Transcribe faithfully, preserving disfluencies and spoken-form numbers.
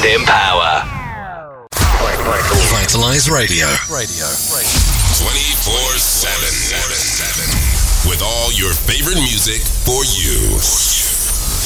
and empower. Vitalize Radio. Radio. twenty-four seven. With all your favorite music for you.